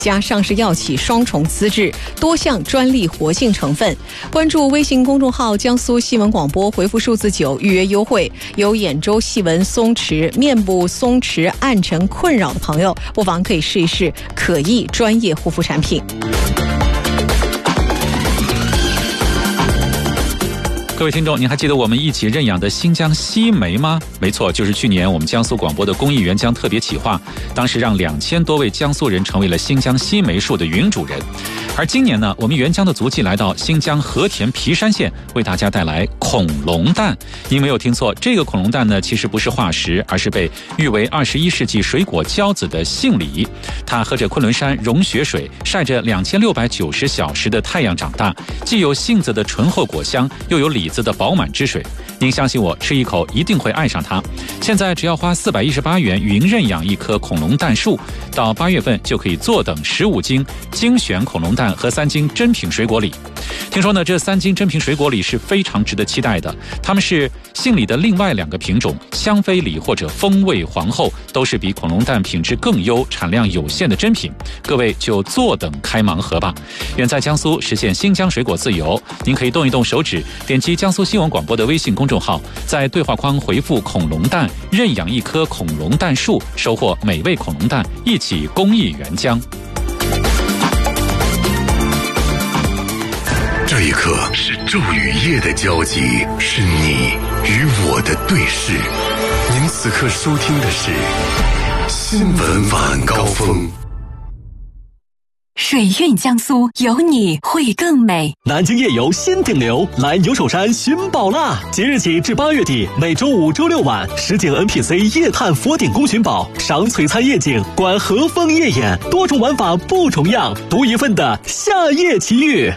家上市药企双重资质，多项专利活性成分。关注微信公众号江苏新闻广播，回复数字9预约优惠。有眼周细纹松弛、面部松弛暗沉困扰的朋友，不妨可以试一试可益专业护肤产品。 各位听众，您还记得我们一起认养的新疆西梅吗？没错，就是去年我们江苏广播的公益援疆特别企划，当时让2000多位江苏人成为了新疆西梅树的云主人。而今年呢，我们援疆的足迹来到新疆和田皮山县，为大家带来恐龙蛋。您没有听错，这个恐龙蛋呢，其实不是化石，而是被誉为21世纪水果骄子的杏李。它喝着昆仑山融雪水，晒着2690小时的太阳长大，既有杏子的醇厚果香，又有李子的饱满汁水。您相信我，吃一口一定会爱上它。现在只要花418元云认养一棵恐龙蛋树，到8月份就可以坐等15斤精选恐龙蛋和3斤珍品水果李。听说呢，这3斤珍品水果李是非常值得期待的，它们是杏李的另外2个品种，香妃李或者风味皇后，都是比恐龙蛋品质更优、产量有限的珍品。各位就坐等开盲盒吧。远在江苏实现新疆水果自由，您可以动一动手指，点击江苏新闻广播的微信公众号，在对话框回复恐龙蛋，认养一棵恐龙蛋树，收获美味恐龙蛋，一起公益援疆。 这一刻是昼与夜的交集，是你与我的对视。您此刻收听的是新闻晚高峰。 水韵江苏，有你会更美。 南京夜游新顶流，来牛首山寻宝啦！即日起至8月底，每周5、周6晚，实景 NPC 夜探佛顶宫寻宝，赏璀璨夜景，观和风夜演，多种玩法不重样，独一份的夏夜奇遇。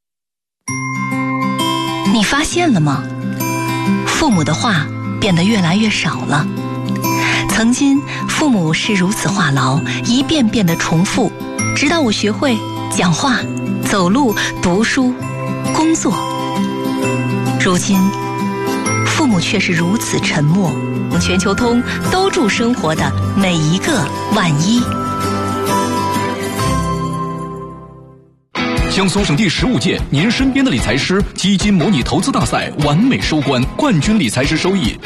你发现了吗？父母的话变得越来越少了。曾经父母是如此话痨，一遍遍的重复，直到我学会讲话、走路、读书、工作。如今父母却是如此沉默。全球通兜住生活的每一个万一。 江苏省第15届您身边的理财师基金模拟投资大赛完美收官，冠军理财师收益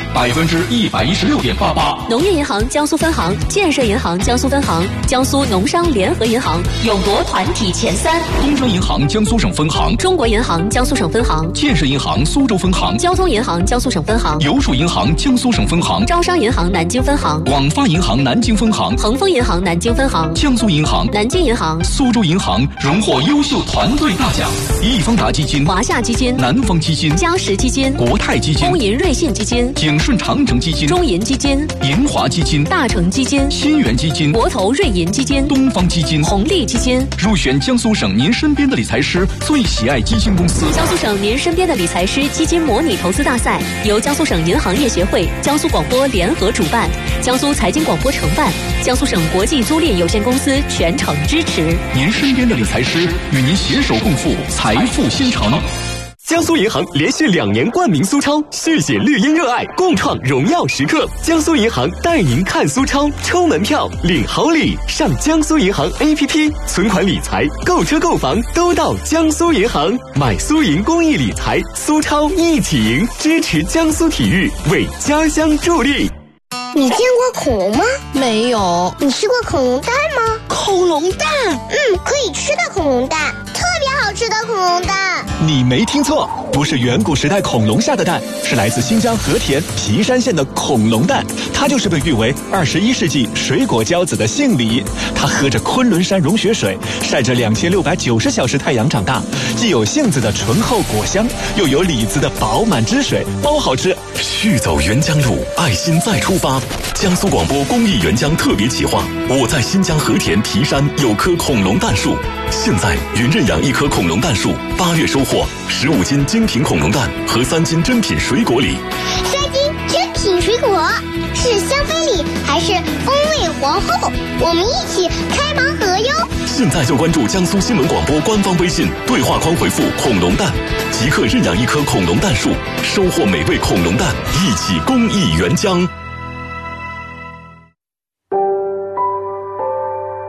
116.88%。 农业银行江苏分行、建设银行江苏分行、江苏农商联合银行勇夺团体前3。 工商银行江苏省分行、 中国银行江苏省分行、 建设银行苏州分行、 交通银行江苏省分行、 邮储银行江苏省分行、 招商银行南京分行、 广发银行南京分行、 恒丰银行南京分行、 江苏银行、 南京银行、 苏州银行荣获优秀团队大奖。易方达基金、 华夏基金、 南方基金、 嘉实基金、 国泰基金、 工银瑞信基金、 景顺长城基金、 中银基金、 银华基金、 大成基金、 新源基金、 国投瑞银基金、 东方基金、 红利基金， 入选江苏省您身边的理财师最喜爱基金公司。 江苏省您身边的理财师基金模拟投资大赛由江苏省银行业协会、江苏广播联合主办，江苏财经广播承办，江苏省国际租赁有限公司全程支持。 您身边的理财师与您携手共赴财富新城。 江苏银行连续2年冠名苏超，续写绿茵热爱，共创荣耀时刻。江苏银行带您看苏超，抽门票领好礼，上江苏银行 APP， 存款理财、购车购房都到江苏银行，买苏银公益理财，苏超一起赢，支持江苏体育，为家乡助力。 你见过恐龙吗？ 没有。 你吃过恐龙蛋吗？ 恐龙蛋？ 可以吃的恐龙蛋，特别好吃的恐龙蛋。 你没听错，不是远古时代恐龙下的蛋，是来自新疆和田皮山县的恐龙蛋。它就是被誉为21世纪水果骄子的杏李。它喝着昆仑山融雪水，晒着2690小时太阳长大，既有杏子的醇厚果香，又有李子的饱满汁水，包好吃。 续走援疆路，爱心再出发。江苏广播公益援疆特别企划，我在新疆和田皮山有棵恐龙蛋树，现在云认养一棵恐龙蛋树，8月收获15斤精品恐龙蛋和3斤珍品水果李。 3斤珍品水果是香妃李还是风味皇后？我们一起开盲盒哟！ 现在就关注江苏新闻广播官方微信，对话框回复恐龙蛋，即刻认养一棵恐龙蛋树，收获美味恐龙蛋，一起公益援疆。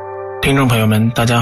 听众朋友们，大家好。